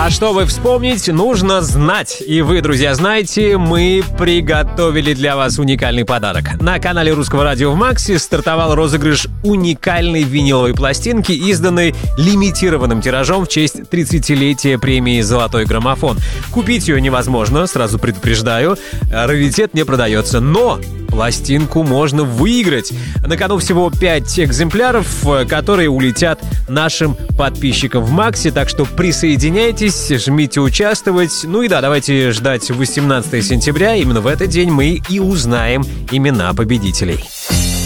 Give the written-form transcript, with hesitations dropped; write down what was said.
А чтобы вспомнить, нужно знать. И вы, друзья, знаете, мы приготовили для вас уникальный подарок. На канале Русского радио в Максе стартовал розыгрыш уникальной виниловой пластинки, изданной лимитированным тиражом в честь 30-летия премии «Золотой граммофон». Купить ее невозможно, сразу предупреждаю. Раритет не продается, но пластинку можно выиграть. На кону всего 5 экземпляров, которые улетят нашим подписчикам в Максе. Так что присоединяйтесь, жмите участвовать. Ну и да, давайте ждать 18 сентября. Именно в этот день мы и узнаем имена победителей.